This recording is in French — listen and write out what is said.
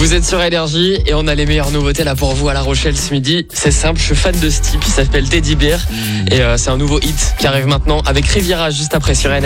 Vous êtes sur Énergie et on a les meilleures nouveautés là pour vous à La Rochelle ce midi. C'est simple, je suis fan de ce type, il s'appelle Teddy Bear et c'est un nouveau hit qui arrive maintenant avec Riviera juste après sur Énergie.